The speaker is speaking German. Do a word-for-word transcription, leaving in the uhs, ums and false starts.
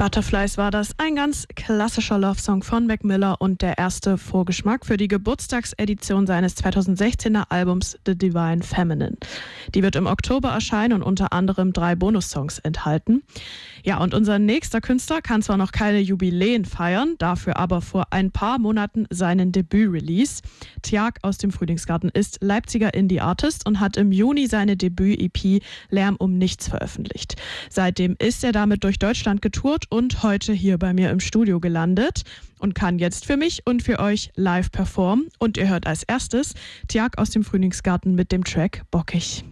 Butterflies war das, ein ganz klassischer Love-Song von Mac Miller und der erste Vorgeschmack für die Geburtstagsedition seines zweitausendsechzehner Albums The Divine Feminine. Die wird im Oktober erscheinen und unter anderem drei Bonussongs enthalten. Ja, und unser nächster Künstler kann zwar noch keine Jubiläen feiern, dafür aber vor ein paar Monaten seinen Debüt-Release. Tjag aus dem Frühlingsgarten ist Leipziger Indie-Artist und hat im Juni seine Debüt-E P Lärm um nichts veröffentlicht. Seitdem ist er damit durch Deutschland getourt und heute hier bei mir im Studio gelandet und kann jetzt für mich und für euch live performen. Und ihr hört als erstes Tjag aus dem Frühlingsgarten mit dem Track Bockig.